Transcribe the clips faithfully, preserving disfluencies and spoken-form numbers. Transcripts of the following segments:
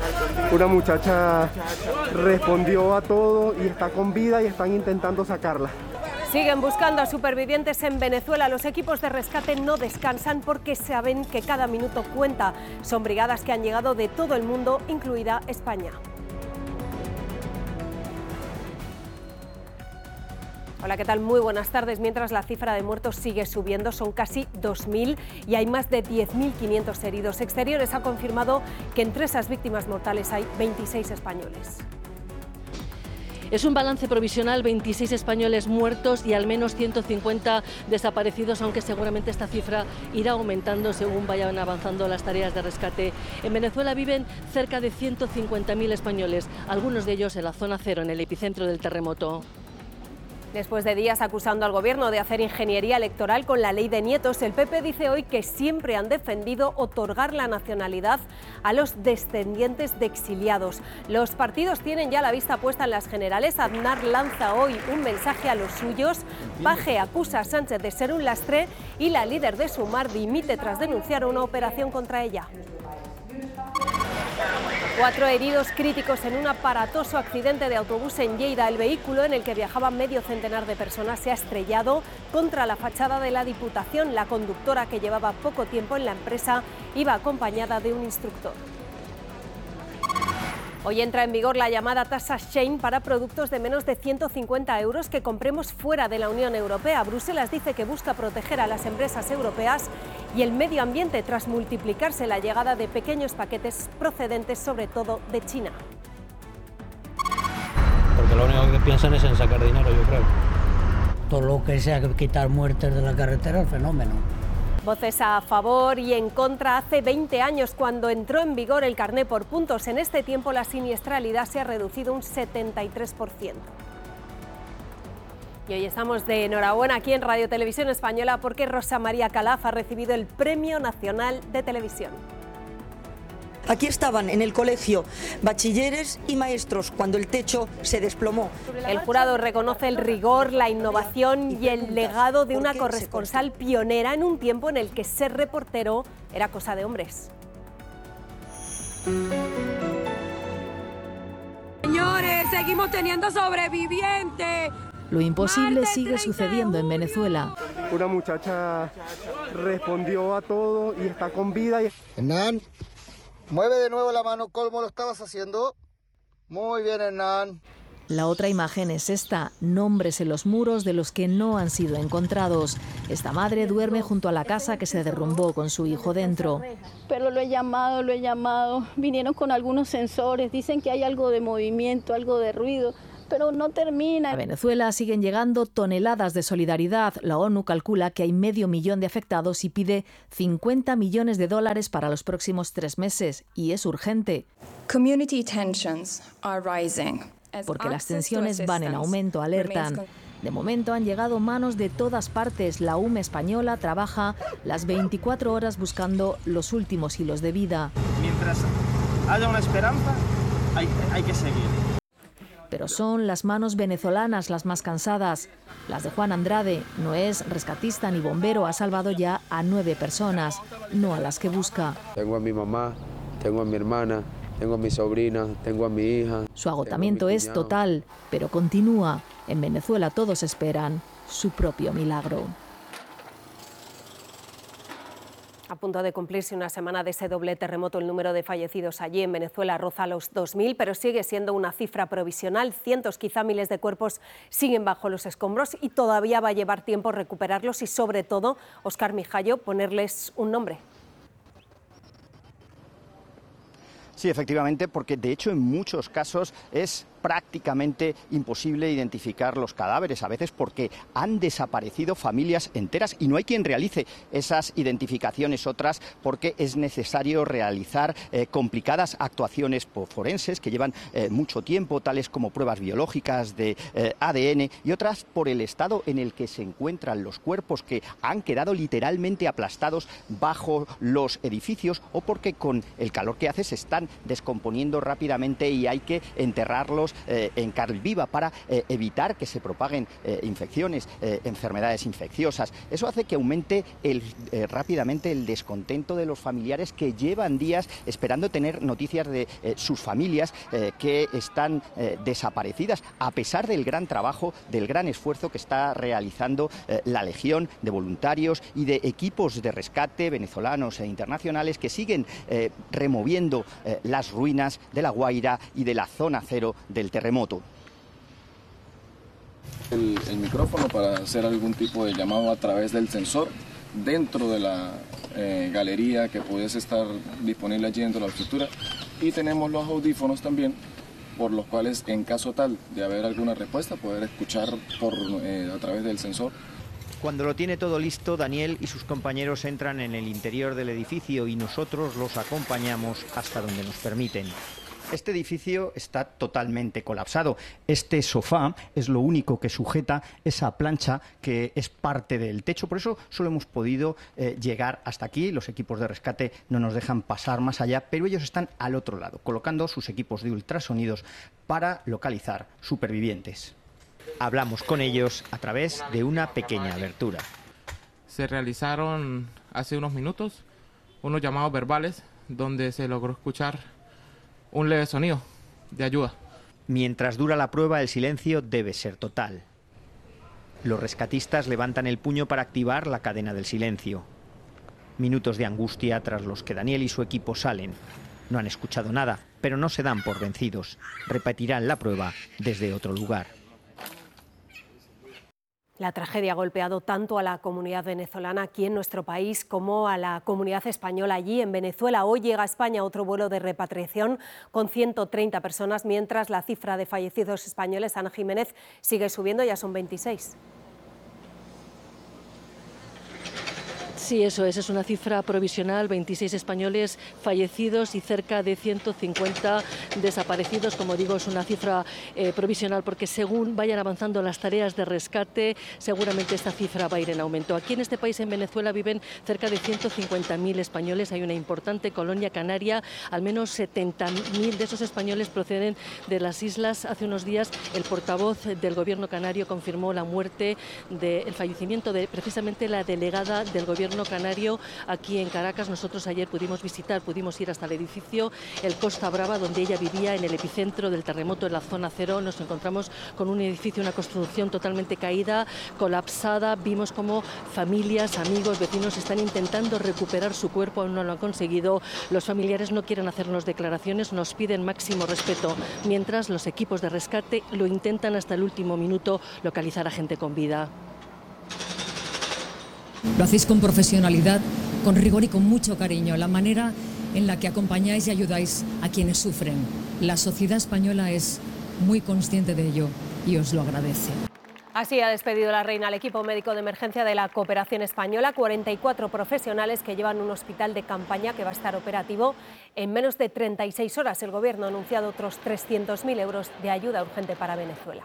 Una muchacha respondió a todo y está con vida y están intentando sacarla. Siguen buscando a supervivientes en Venezuela. Los equipos de rescate no descansan porque saben que cada minuto cuenta. Son brigadas que han llegado de todo el mundo, incluida España. Hola, ¿qué tal? Muy buenas tardes. Mientras la cifra de muertos sigue subiendo, son casi dos mil y hay más de diez mil quinientos heridos. Exteriores ha confirmado que entre esas víctimas mortales hay veintiséis españoles. Es un balance provisional, veintiséis españoles muertos y al menos ciento cincuenta desaparecidos, aunque seguramente esta cifra irá aumentando según vayan avanzando las tareas de rescate. En Venezuela viven cerca de ciento cincuenta mil españoles, algunos de ellos en la zona cero, en el epicentro del terremoto. Después de días acusando al gobierno de hacer ingeniería electoral con la ley de nietos, el P P dice hoy que siempre han defendido otorgar la nacionalidad a los descendientes de exiliados. Los partidos tienen ya la vista puesta en las generales. Aznar lanza hoy un mensaje a los suyos. Paje acusa a Sánchez de ser un lastre y la líder de Sumar dimite tras denunciar una operación contra ella. Cuatro heridos críticos en un aparatoso accidente de autobús en Lleida. El vehículo en el que viajaban medio centenar de personas se ha estrellado contra la fachada de la Diputación. La conductora, que llevaba poco tiempo en la empresa, iba acompañada de un instructor. Hoy entra en vigor la llamada tasa Shein para productos de menos de ciento cincuenta euros que compremos fuera de la Unión Europea. Bruselas dice que busca proteger a las empresas europeas y el medio ambiente tras multiplicarse la llegada de pequeños paquetes procedentes sobre todo de China. Porque lo único que piensan es en sacar dinero, yo creo. Todo lo que sea quitar muertes de la carretera es fenómeno. Voces a favor y en contra. Hace veinte años, cuando entró en vigor el carné por puntos, en este tiempo la siniestralidad se ha reducido un setenta y tres por ciento. Y hoy estamos de enhorabuena aquí en Radio Televisión Española porque Rosa María Calaf ha recibido el Premio Nacional de Televisión. Aquí estaban en el colegio bachilleres y maestros cuando el techo se desplomó. El jurado reconoce el rigor, la innovación y el legado de una corresponsal pionera en un tiempo en el que ser reportero era cosa de hombres. Señores, seguimos teniendo sobrevivientes. Lo imposible sigue sucediendo en Venezuela. Una muchacha respondió a todo y está con vida. Hernán, mueve de nuevo la mano como lo estabas haciendo. Muy bien, Hernán. La otra imagen es esta, nombres en los muros de los que no han sido encontrados. Esta madre duerme junto a la casa que se derrumbó con su hijo dentro. Pero lo he llamado, lo he llamado. Vinieron con algunos sensores, dicen que hay algo de movimiento, algo de ruido, pero no termina. A Venezuela siguen llegando toneladas de solidaridad. La ONU calcula que hay medio millón de afectados y pide cincuenta millones de dólares para los próximos tres meses. Y es urgente. Community tensions are rising. Porque las tensiones van en aumento, alertan. De momento han llegado manos de todas partes. La U M E española trabaja las veinticuatro horas buscando los últimos hilos de vida. Mientras haya una esperanza, hay, hay que seguir. Pero son las manos venezolanas las más cansadas. Las de Juan Andrade. No es rescatista ni bombero, ha salvado ya a nueve personas, no a las que busca. Tengo a mi mamá, tengo a mi hermana, tengo a mi sobrina, tengo a mi hija. Su agotamiento es total, pero continúa. En Venezuela todos esperan su propio milagro. A punto de cumplirse una semana de ese doble terremoto, el número de fallecidos allí en Venezuela roza los dos mil, pero sigue siendo una cifra provisional. Cientos, quizá miles de cuerpos siguen bajo los escombros y todavía va a llevar tiempo recuperarlos y, sobre todo, Óscar Mijallo, ponerles un nombre. Sí, efectivamente, porque de hecho en muchos casos es prácticamente imposible identificar los cadáveres, a veces porque han desaparecido familias enteras y no hay quien realice esas identificaciones, otras porque es necesario realizar eh, complicadas actuaciones forenses que llevan eh, mucho tiempo, tales como pruebas biológicas de eh, A D N, y otras por el estado en el que se encuentran los cuerpos, que han quedado literalmente aplastados bajo los edificios, o porque con el calor que hace se están descomponiendo rápidamente y hay que enterrarlos eh, en carne viva para eh, evitar que se propaguen eh, infecciones, eh, enfermedades infecciosas. Eso hace que aumente el, eh, rápidamente el descontento de los familiares que llevan días esperando tener noticias de eh, sus familias eh, que están eh, desaparecidas, a pesar del gran trabajo, del gran esfuerzo que está realizando eh, la Legión de voluntarios y de equipos de rescate venezolanos e internacionales que siguen eh, removiendo eh, las ruinas de La Guaira y de la zona cero del terremoto. El, el micrófono para hacer algún tipo de llamado a través del sensor dentro de la eh, galería que pudiese estar disponible allí dentro de la estructura, y tenemos los audífonos también, por los cuales en caso tal de haber alguna respuesta poder escuchar por, eh, a través del sensor. Cuando lo tiene todo listo, Daniel y sus compañeros entran en el interior del edificio y nosotros los acompañamos hasta donde nos permiten. Este edificio está totalmente colapsado. Este sofá es lo único que sujeta esa plancha que es parte del techo. Por eso solo hemos podido eh, llegar hasta aquí. Los equipos de rescate no nos dejan pasar más allá, pero ellos están al otro lado, colocando sus equipos de ultrasonidos para localizar supervivientes. Hablamos con ellos a través de una pequeña abertura. Se realizaron hace unos minutos unos llamados verbales donde se logró escuchar un leve sonido de ayuda. Mientras dura la prueba, el silencio debe ser total. Los rescatistas levantan el puño para activar la cadena del silencio. Minutos de angustia tras los que Daniel y su equipo salen. No han escuchado nada, pero no se dan por vencidos. Repetirán la prueba desde otro lugar. La tragedia ha golpeado tanto a la comunidad venezolana aquí en nuestro país como a la comunidad española allí en Venezuela. Hoy llega a España otro vuelo de repatriación con ciento treinta personas, mientras la cifra de fallecidos españoles, Ana Jiménez, sigue subiendo, ya son veintiséis. Sí, eso es, es una cifra provisional, veintiséis españoles fallecidos y cerca de ciento cincuenta desaparecidos. Como digo, es una cifra eh, provisional porque según vayan avanzando las tareas de rescate, seguramente esta cifra va a ir en aumento. Aquí en este país, en Venezuela, viven cerca de ciento cincuenta mil españoles. Hay una importante colonia canaria, al menos setenta mil de esos españoles proceden de las islas. Hace unos días el portavoz del gobierno canario confirmó la muerte, de, el fallecimiento de precisamente la delegada del gobierno canario aquí en Caracas. Nosotros ayer pudimos visitar, pudimos ir hasta el edificio El Costa Brava, donde ella vivía en el epicentro del terremoto en la zona cero. Nos encontramos con un edificio, una construcción totalmente caída, colapsada. Vimos cómo familias, amigos, vecinos están intentando recuperar su cuerpo, aún no lo han conseguido. Los familiares no quieren hacernos declaraciones, nos piden máximo respeto, mientras los equipos de rescate lo intentan hasta el último minuto localizar a gente con vida. Lo hacéis con profesionalidad, con rigor y con mucho cariño, la manera en la que acompañáis y ayudáis a quienes sufren. La sociedad española es muy consciente de ello y os lo agradece. Así ha despedido la reina al equipo médico de emergencia de la cooperación española, cuarenta y cuatro profesionales que llevan un hospital de campaña que va a estar operativo en menos de treinta y seis horas. El Gobierno ha anunciado otros trescientos mil euros de ayuda urgente para Venezuela.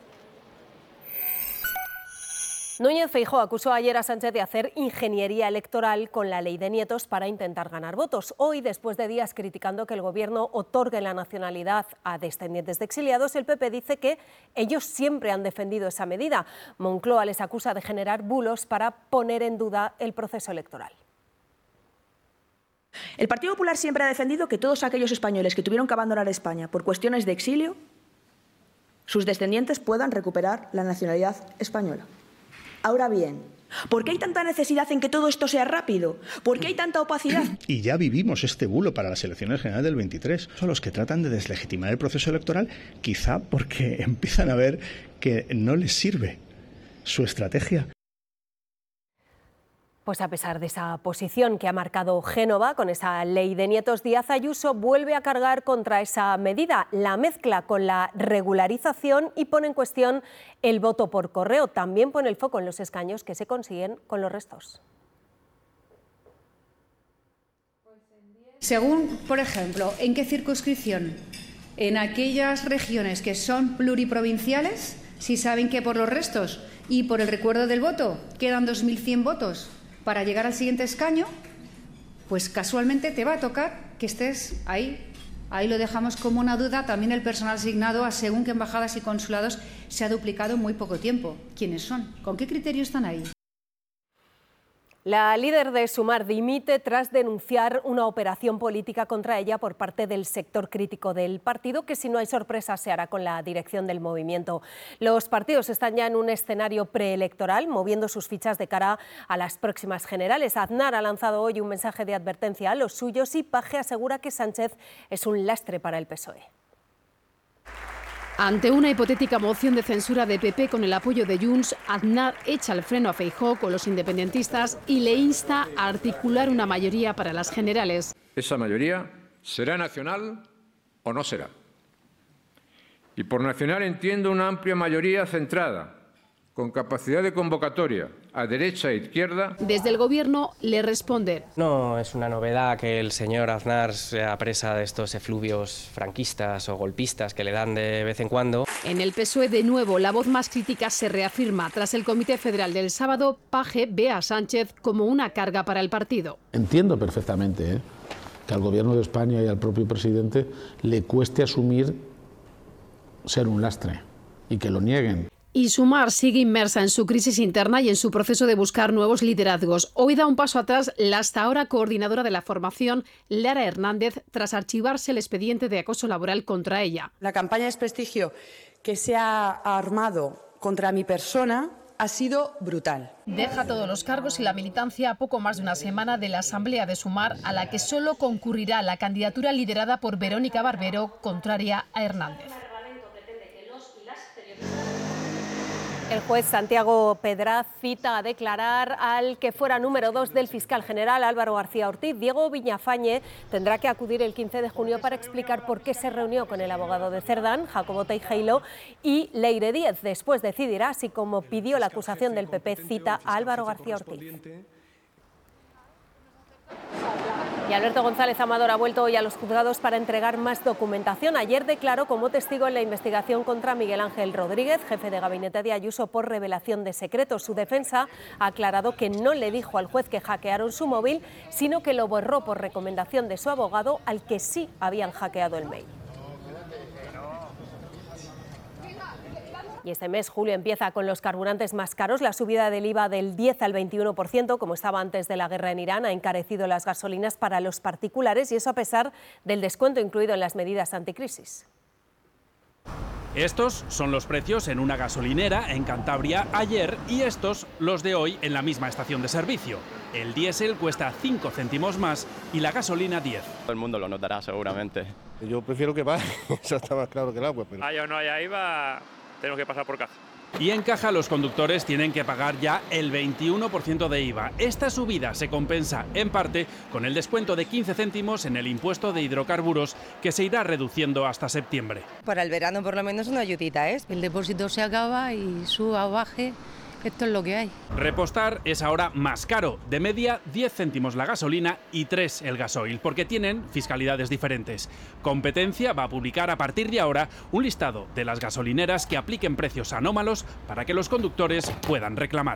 Núñez Feijóo acusó ayer a Sánchez de hacer ingeniería electoral con la ley de nietos para intentar ganar votos. Hoy, después de días criticando que el Gobierno otorgue la nacionalidad a descendientes de exiliados, el P P dice que ellos siempre han defendido esa medida. Moncloa les acusa de generar bulos para poner en duda el proceso electoral. El Partido Popular siempre ha defendido que todos aquellos españoles que tuvieron que abandonar España por cuestiones de exilio, sus descendientes puedan recuperar la nacionalidad española. Ahora bien, ¿por qué hay tanta necesidad en que todo esto sea rápido? ¿Por qué hay tanta opacidad? Y ya vivimos este bulo para las elecciones generales del veintitrés. Son los que tratan de deslegitimar el proceso electoral, quizá porque empiezan a ver que no les sirve su estrategia. Pues a pesar de esa posición que ha marcado Génova con esa ley de nietos, Díaz Ayuso vuelve a cargar contra esa medida, la mezcla con la regularización y pone en cuestión el voto por correo. También pone el foco en los escaños que se consiguen con los restos. Según, por ejemplo, ¿en qué circunscripción? En aquellas regiones que son pluriprovinciales, si saben que por los restos y por el recuerdo del voto quedan dos mil cien votos para llegar al siguiente escaño, pues casualmente te va a tocar que estés ahí Ahí lo dejamos como una duda. También el personal asignado a según qué embajadas y consulados se ha duplicado en muy poco tiempo. ¿Quiénes son? ¿Con qué criterio están ahí? La líder de Sumar dimite tras denunciar una operación política contra ella por parte del sector crítico del partido, que si no hay sorpresa se hará con la dirección del movimiento. Los partidos están ya en un escenario preelectoral, moviendo sus fichas de cara a las próximas generales. Aznar ha lanzado hoy un mensaje de advertencia a los suyos y Page asegura que Sánchez es un lastre para el P S O E. Ante una hipotética moción de censura de P P con el apoyo de Junts, Aznar echa el freno a Feijóo con los independentistas y le insta a articular una mayoría para las generales. Esa mayoría será nacional o no será. Y por nacional entiendo una amplia mayoría centrada, con capacidad de convocatoria a derecha e izquierda. Desde el Gobierno le responde. No es una novedad que el señor Aznar sea presa de estos efluvios franquistas o golpistas que le dan de vez en cuando. En el P S O E, de nuevo, la voz más crítica se reafirma. Tras el Comité Federal del sábado, Page ve a Sánchez como una carga para el partido. Entiendo perfectamente ¿eh? que al Gobierno de España y al propio presidente le cueste asumir ser un lastre y que lo nieguen. Y Sumar sigue inmersa en su crisis interna y en su proceso de buscar nuevos liderazgos. Hoy da un paso atrás la hasta ahora coordinadora de la formación, Lara Hernández, tras archivarse el expediente de acoso laboral contra ella. La campaña de desprestigio que se ha armado contra mi persona ha sido brutal. Deja todos los cargos y la militancia a poco más de una semana de la asamblea de Sumar, a la que solo concurrirá la candidatura liderada por Verónica Barbero, contraria a Hernández. El juez Santiago Pedraz cita a declarar al que fuera número dos del fiscal general Álvaro García Ortiz. Diego Viñafañe tendrá que acudir el quince de junio para explicar por qué se reunió con el abogado de Cerdán, Jacobo Teijeiro, y Leire Díez. Después decidirá, así como pidió la acusación del P P, cita a Álvaro García Ortiz. Y Alberto González Amador ha vuelto hoy a los juzgados para entregar más documentación. Ayer declaró como testigo en la investigación contra Miguel Ángel Rodríguez, jefe de gabinete de Ayuso, por revelación de secretos. Su defensa ha aclarado que no le dijo al juez que hackearon su móvil, sino que lo borró por recomendación de su abogado, al que sí habían hackeado el mail. Y este mes, julio, empieza con los carburantes más caros. La subida del I V A del diez al veintiuno por ciento, como estaba antes de la guerra en Irán, ha encarecido las gasolinas para los particulares, y eso a pesar del descuento incluido en las medidas anticrisis. Estos son los precios en una gasolinera en Cantabria ayer y estos los de hoy en la misma estación de servicio. El diésel cuesta cinco céntimos más y la gasolina diez. Todo el mundo lo notará seguramente. Yo prefiero que pague, eso está más claro que el agua. Pero... Haya o no haya I V A, tenemos que pasar por caja. Y en caja los conductores tienen que pagar ya el veintiuno por ciento de I V A. Esta subida se compensa en parte con el descuento de quince céntimos en el impuesto de hidrocarburos, que se irá reduciendo hasta septiembre. Para el verano por lo menos una ayudita, ¿eh? El depósito se acaba y suba o baje. Esto es lo que hay. Repostar es ahora más caro, de media diez céntimos la gasolina y tres el gasoil, porque tienen fiscalidades diferentes. Competencia va a publicar a partir de ahora un listado de las gasolineras que apliquen precios anómalos para que los conductores puedan reclamar.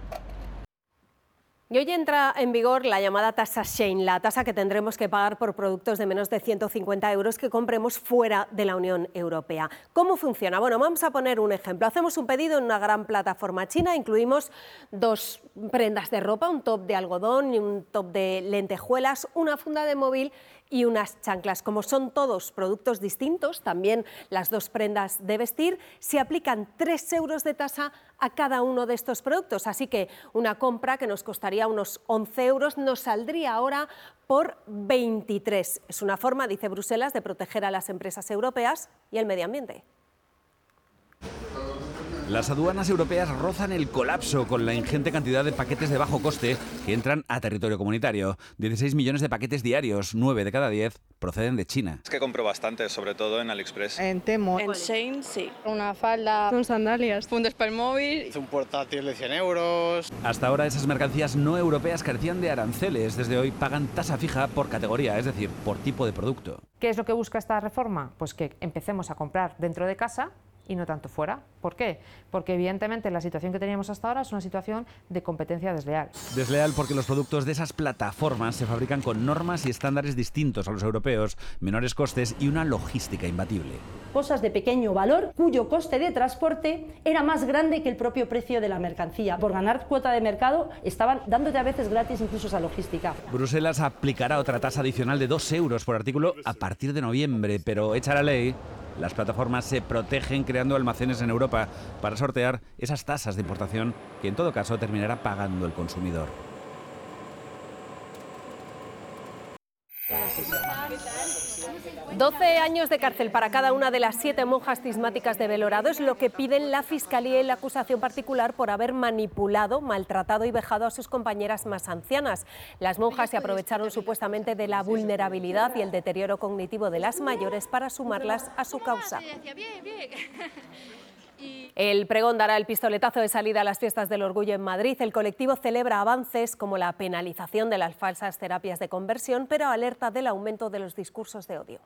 Y hoy entra en vigor la llamada tasa Shein, la tasa que tendremos que pagar por productos de menos de ciento cincuenta euros que compremos fuera de la Unión Europea. ¿Cómo funciona? Bueno, vamos a poner un ejemplo. Hacemos un pedido en una gran plataforma china, incluimos dos prendas de ropa, un top de algodón y un top de lentejuelas, una funda de móvil y unas chanclas. Como son todos productos distintos, también las dos prendas de vestir, se aplican tres euros de tasa a cada uno de estos productos. Así que una compra que nos costaría unos once euros nos saldría ahora por veintitrés. Es una forma, dice Bruselas, de proteger a las empresas europeas y el medio ambiente. Las aduanas europeas rozan el colapso con la ingente cantidad de paquetes de bajo coste que entran a territorio comunitario. dieciséis millones de paquetes diarios, nueve de cada diez proceden de China. Es que compro bastante, sobre todo en AliExpress. En Temu. En Shein, sí. Una falda. Con sandalias. Fundas para el móvil. Un portátil de cien euros. Hasta ahora esas mercancías no europeas carecían de aranceles. Desde hoy pagan tasa fija por categoría, es decir, por tipo de producto. ¿Qué es lo que busca esta reforma? Pues que empecemos a comprar dentro de casa y no tanto fuera. ¿Por qué? Porque evidentemente la situación que teníamos hasta ahora es una situación de competencia desleal. Desleal porque los productos de esas plataformas se fabrican con normas y estándares distintos a los europeos, menores costes y una logística imbatible. Cosas de pequeño valor cuyo coste de transporte era más grande que el propio precio de la mercancía. Por ganar cuota de mercado estaban dándote a veces gratis incluso esa logística. Bruselas aplicará otra tasa adicional de dos euros por artículo a partir de noviembre, pero hecha la ley, las plataformas se protegen creando almacenes en Europa para sortear esas tasas de importación que en todo caso terminará pagando el consumidor. doce años de cárcel para cada una de las siete monjas cismáticas de Belorado es lo que piden la Fiscalía y la acusación particular por haber manipulado, maltratado y vejado a sus compañeras más ancianas. Las monjas se aprovecharon supuestamente de la vulnerabilidad y el deterioro cognitivo de las mayores para sumarlas a su causa. El pregón dará el pistoletazo de salida a las fiestas del orgullo en Madrid. El colectivo celebra avances como la penalización de las falsas terapias de conversión, pero alerta del aumento de los discursos de odio.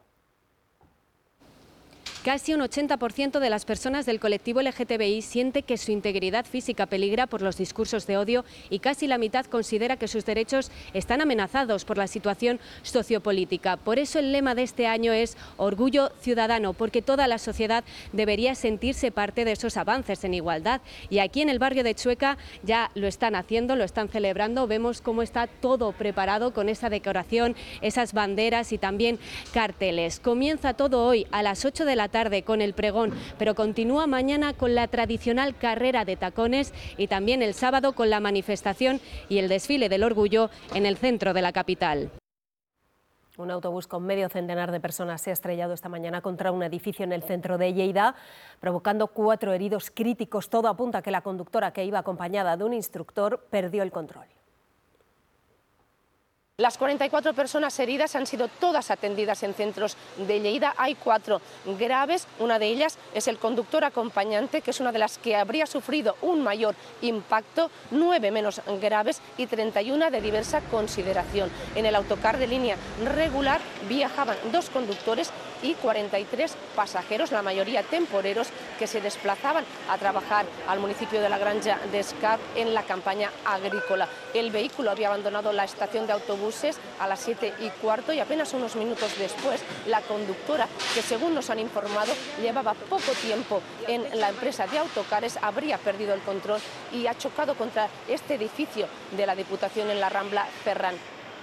Casi un ochenta por ciento de las personas del colectivo L G T B I siente que su integridad física peligra por los discursos de odio y casi la mitad considera que sus derechos están amenazados por la situación sociopolítica. Por eso el lema de este año es Orgullo Ciudadano, porque toda la sociedad debería sentirse parte de esos avances en igualdad. Y aquí en el barrio de Chueca ya lo están haciendo, lo están celebrando. Vemos cómo está todo preparado con esa decoración, esas banderas y también carteles. Comienza todo hoy a las ocho de la tarde con el pregón, pero continúa mañana con la tradicional carrera de tacones y también el sábado con la manifestación y el desfile del orgullo en el centro de la capital. Un autobús con medio centenar de personas se ha estrellado esta mañana contra un edificio en el centro de Lleida, provocando cuatro heridos críticos. Todo apunta a que la conductora, que iba acompañada de un instructor, perdió el control. Las cuarenta y cuatro personas heridas han sido todas atendidas en centros de Lleida. Hay cuatro graves, una de ellas es el conductor acompañante, que es una de las que habría sufrido un mayor impacto, nueve menos graves y treinta y una de diversa consideración. En el autocar de línea regular viajaban dos conductores y cuarenta y tres pasajeros, la mayoría temporeros, que se desplazaban a trabajar al municipio de la Granja d'Escarp en la campaña agrícola. El vehículo había abandonado la estación de autobuses a las siete y cuarto y apenas unos minutos después la conductora, que según nos han informado llevaba poco tiempo en la empresa de autocares, habría perdido el control y ha chocado contra este edificio de la Diputación en la Rambla Ferran.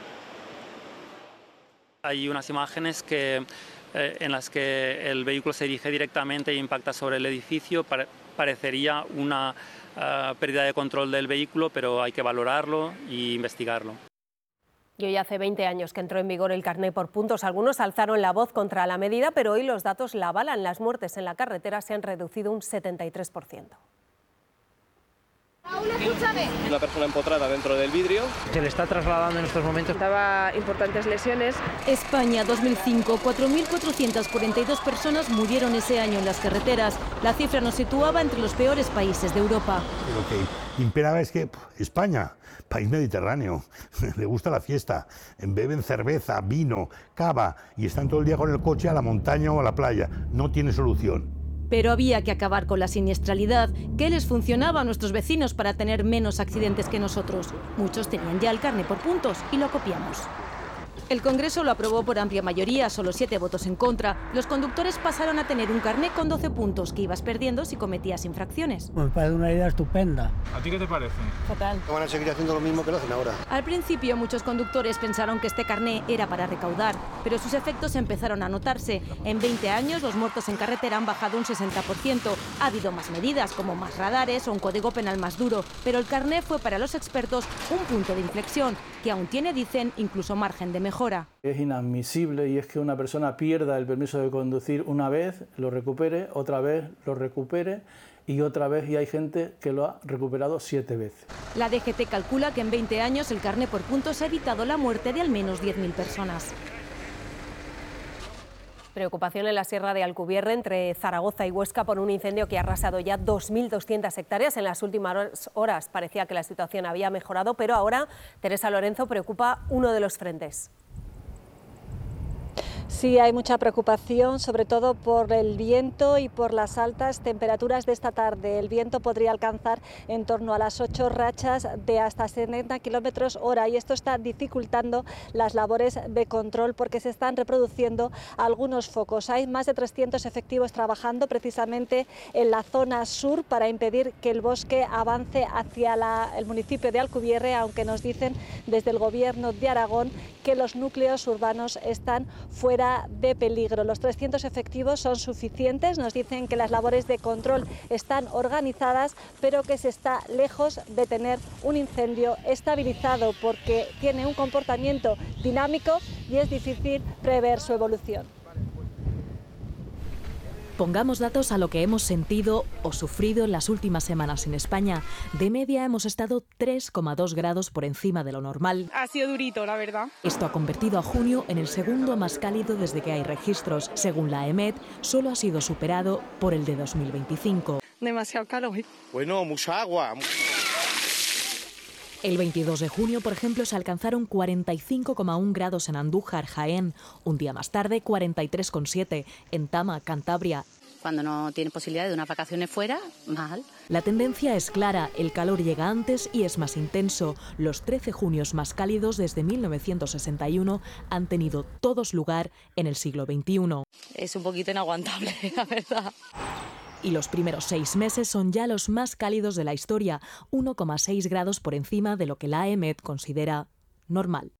Hay unas imágenes que, eh, en las que el vehículo se dirige directamente e impacta sobre el edificio. Pare- parecería una uh, pérdida de control del vehículo, pero hay que valorarlo e investigarlo. Y hoy hace veinte años que entró en vigor el carné por puntos. Algunos alzaron la voz contra la medida, pero hoy los datos la avalan. Las muertes en la carretera se han reducido un setenta y tres por ciento. Una persona empotrada dentro del vidrio. Se le está trasladando en estos momentos. Daba importantes lesiones. España dos mil cinco, cuatro mil cuatrocientas cuarenta y dos personas murieron ese año en las carreteras. La cifra nos situaba entre los peores países de Europa. Lo que imperaba es que pff, España, país mediterráneo, le gusta la fiesta, beben cerveza, vino, cava y están todo el día con el coche a la montaña o a la playa. No tiene solución. Pero había que acabar con la siniestralidad. ¿Qué les funcionaba a nuestros vecinos para tener menos accidentes que nosotros? Muchos tenían ya el carné por puntos y lo copiamos. El Congreso lo aprobó por amplia mayoría, solo siete votos en contra. Los conductores pasaron a tener un carné con doce puntos que ibas perdiendo si cometías infracciones. Me parece una idea estupenda. ¿A ti qué te parece? Fatal. Van a seguir haciendo lo mismo que lo hacen ahora. Al principio muchos conductores pensaron que este carné era para recaudar, pero sus efectos empezaron a notarse. En veinte años los muertos en carretera han bajado un sesenta por ciento. Ha habido más medidas, como más radares o un código penal más duro, pero el carné fue para los expertos un punto de inflexión, que aún tiene, dicen, incluso margen de mejora. Es inadmisible y es que una persona pierda el permiso de conducir una vez, lo recupere, otra vez lo recupere y otra vez, y hay gente que lo ha recuperado siete veces. La D G T calcula que en veinte años el carné por puntos ha evitado la muerte de al menos diez mil personas. Preocupación en la Sierra de Alcubierre, entre Zaragoza y Huesca, por un incendio que ha arrasado ya dos mil doscientas hectáreas. En las últimas horas parecía que la situación había mejorado, pero ahora, Teresa Lorenzo, preocupa uno de los frentes. Sí, hay mucha preocupación, sobre todo por el viento y por las altas temperaturas de esta tarde. El viento podría alcanzar en torno a las ocho rachas de hasta setenta kilómetros hora y esto está dificultando las labores de control porque se están reproduciendo algunos focos. Hay más de trescientos efectivos trabajando precisamente en la zona sur para impedir que el bosque avance hacia la, el municipio de Alcubierre, aunque nos dicen desde el Gobierno de Aragón que los núcleos urbanos están fuera de peligro. Los trescientos efectivos son suficientes, nos dicen que las labores de control están organizadas, pero que se está lejos de tener un incendio estabilizado porque tiene un comportamiento dinámico y es difícil prever su evolución. Pongamos datos a lo que hemos sentido o sufrido en las últimas semanas en España. De media hemos estado tres coma dos grados por encima de lo normal. Ha sido durito, la verdad. Esto ha convertido a junio en el segundo más cálido desde que hay registros. Según la EMET, solo ha sido superado por el de dos mil veinticinco. Demasiado calor. Bueno, mucha agua. El veintidós de junio, por ejemplo, se alcanzaron cuarenta y cinco coma uno grados en Andújar, Jaén. Un día más tarde, cuarenta y tres coma siete en Tama, Cantabria. Cuando no tiene posibilidad de unas vacaciones fuera, mal. La tendencia es clara, el calor llega antes y es más intenso. Los trece junios más cálidos desde mil novecientos sesenta y uno han tenido todos lugar en el siglo veintiuno. Es un poquito inaguantable, la verdad. Y los primeros seis meses son ya los más cálidos de la historia, uno coma seis grados por encima de lo que la EMET considera normal.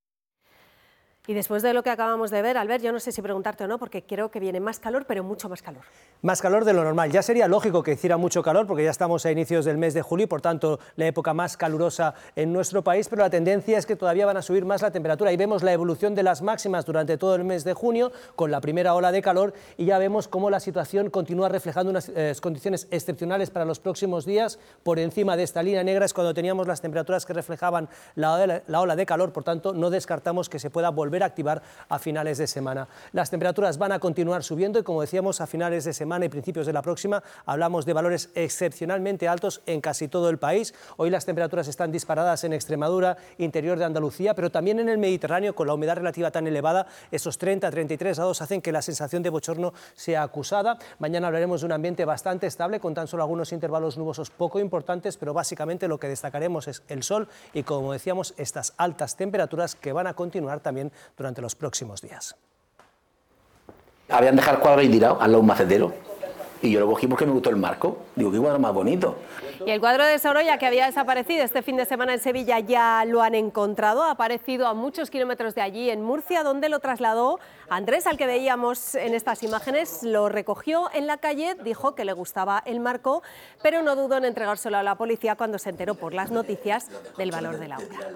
Y después de lo que acabamos de ver, Albert, yo no sé si preguntarte o no, porque creo que viene más calor, pero mucho más calor. Más calor de lo normal. Ya sería lógico que hiciera mucho calor, porque ya estamos a inicios del mes de julio y, por tanto, la época más calurosa en nuestro país, pero la tendencia es que todavía van a subir más la temperatura. Y vemos la evolución de las máximas durante todo el mes de junio, con la primera ola de calor, y ya vemos cómo la situación continúa reflejando unas eh, condiciones excepcionales para los próximos días. Por encima de esta línea negra es cuando teníamos las temperaturas que reflejaban la, la ola de calor, por tanto, no descartamos que se pueda volver a activar a finales de semana. Las temperaturas van a continuar subiendo y, como decíamos, a finales de semana y principios de la próxima hablamos de valores excepcionalmente altos en casi todo el país. Hoy las temperaturas están disparadas en Extremadura, interior de Andalucía, pero también en el Mediterráneo, con la humedad relativa tan elevada. Esos treinta a treinta y tres grados hacen que la sensación de bochorno sea acusada. Mañana hablaremos de un ambiente bastante estable, con tan solo algunos intervalos nubosos poco importantes, pero básicamente lo que destacaremos es el sol y, como decíamos, estas altas temperaturas que van a continuar también durante los próximos días. Habían dejado el cuadro ahí tirado, al lado de un macetero, y yo lo cogí porque me gustó el marco. Digo, qué cuadro más bonito. Y el cuadro de Sorolla, que había desaparecido este fin de semana en Sevilla, ya lo han encontrado. Ha aparecido a muchos kilómetros de allí, en Murcia, donde lo trasladó Andrés, al que veíamos en estas imágenes. Lo recogió en la calle, dijo que le gustaba el marco, pero no dudó en entregárselo a la policía cuando se enteró por las noticias del valor de la obra.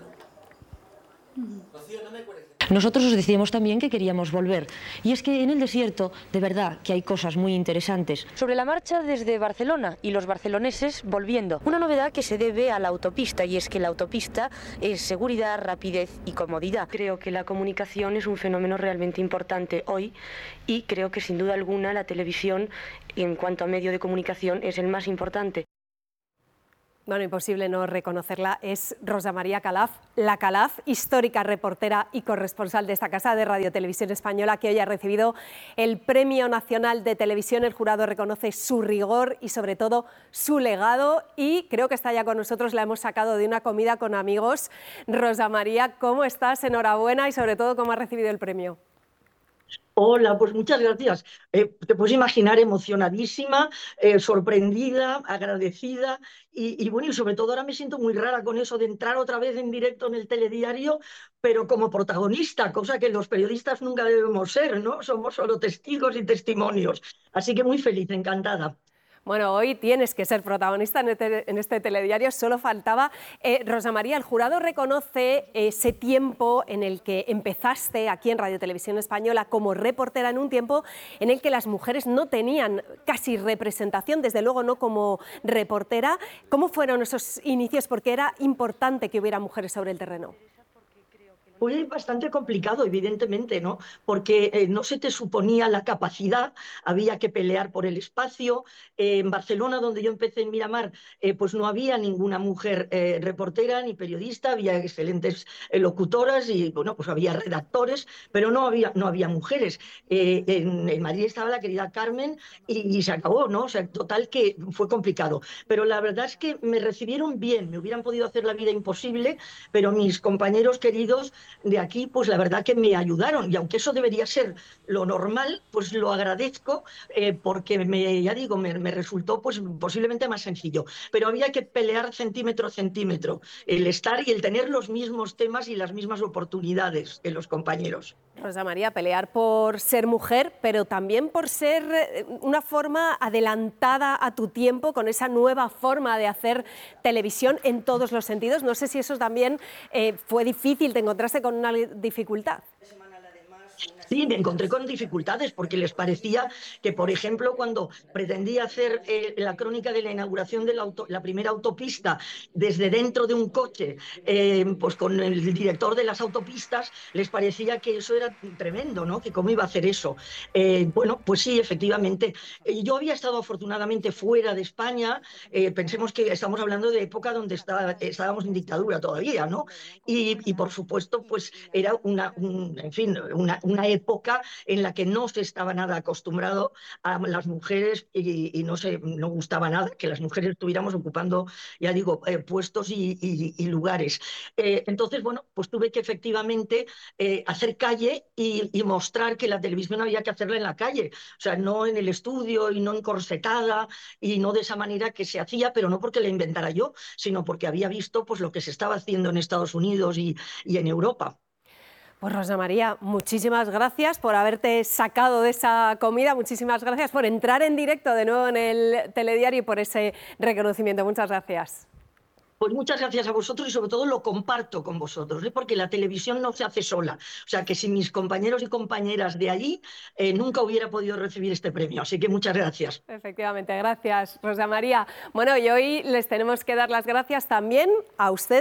Nosotros os decíamos también que queríamos volver, y es que en el desierto de verdad que hay cosas muy interesantes. Sobre la marcha desde Barcelona y los barceloneses volviendo, una novedad que se debe a la autopista, y es que la autopista es seguridad, rapidez y comodidad. Creo que la comunicación es un fenómeno realmente importante hoy, y creo que sin duda alguna la televisión, en cuanto a medio de comunicación, es el más importante. Bueno, imposible no reconocerla, es Rosa María Calaf, la Calaf, histórica reportera y corresponsal de esta casa de Radio Televisión Española, que hoy ha recibido el Premio Nacional de Televisión. El jurado reconoce su rigor y sobre todo su legado, y creo que está ya con nosotros, la hemos sacado de una comida con amigos. Rosa María, ¿cómo estás? Enhorabuena y sobre todo, ¿cómo has recibido el premio? Hola, pues muchas gracias. Eh, te puedes imaginar emocionadísima, eh, sorprendida, agradecida y, y bueno, y sobre todo ahora me siento muy rara con eso de entrar otra vez en directo en el telediario, pero como protagonista, cosa que los periodistas nunca debemos ser, ¿no? Somos solo testigos y testimonios. Así que muy feliz, encantada. Bueno, hoy tienes que ser protagonista en este, en este telediario, solo faltaba. Eh, Rosa María, el jurado reconoce ese tiempo en el que empezaste aquí en Radio Televisión Española como reportera, en un tiempo en el que las mujeres no tenían casi representación, desde luego no como reportera. ¿Cómo fueron esos inicios? Porque era importante que hubiera mujeres sobre el terreno. Fue bastante complicado, evidentemente, ¿no? Porque eh, no se te suponía la capacidad, había que pelear por el espacio. Eh, en Barcelona, donde yo empecé en Miramar, eh, pues no había ninguna mujer eh, reportera ni periodista, había excelentes eh, locutoras y, bueno, pues había redactores, pero no había, no había mujeres. Eh, en, en Madrid estaba la querida Carmen y, y se acabó, ¿no? O sea, total que fue complicado. Pero la verdad es que me recibieron bien, me hubieran podido hacer la vida imposible, pero mis compañeros queridos de aquí, pues la verdad que me ayudaron, y aunque eso debería ser lo normal, pues lo agradezco eh, porque me, ya digo, me, me resultó pues posiblemente más sencillo, pero había que pelear centímetro a centímetro, el estar y el tener los mismos temas y las mismas oportunidades que los compañeros. Rosa María, pelear por ser mujer, pero también por ser una forma adelantada a tu tiempo, con esa nueva forma de hacer televisión en todos los sentidos. No sé si eso también eh, fue difícil, ¿te encontraste con una dificultad? Sí, me encontré con dificultades porque les parecía que, por ejemplo, cuando pretendía hacer eh, la crónica de la inauguración de la, auto, la primera autopista desde dentro de un coche, eh, pues con el director de las autopistas, les parecía que eso era tremendo, ¿no? Que cómo iba a hacer eso. Eh, bueno, pues sí, efectivamente. Eh, yo había estado afortunadamente fuera de España, eh, pensemos que estamos hablando de época donde está, estábamos en dictadura todavía, ¿no? Y, y por supuesto, pues era una, un, en fin, una, una época época en la que no se estaba nada acostumbrado a las mujeres y, y no se no gustaba nada que las mujeres estuviéramos ocupando, ya digo, eh, puestos y, y, y lugares. Eh, entonces, bueno, pues tuve que efectivamente eh, hacer calle y, y mostrar que la televisión había que hacerla en la calle, o sea, no en el estudio y no encorsetada y no de esa manera que se hacía, pero no porque la inventara yo, sino porque había visto pues lo que se estaba haciendo en Estados Unidos y, y en Europa. Pues Rosa María, muchísimas gracias por haberte sacado de esa comida, muchísimas gracias por entrar en directo de nuevo en el telediario y por ese reconocimiento. Muchas gracias. Pues muchas gracias a vosotros y sobre todo lo comparto con vosotros, ¿eh? Porque la televisión no se hace sola. O sea que sin mis compañeros y compañeras de allí eh, nunca hubiera podido recibir este premio. Así que muchas gracias. Efectivamente, gracias Rosa María. Bueno, y hoy les tenemos que dar las gracias también a ustedes.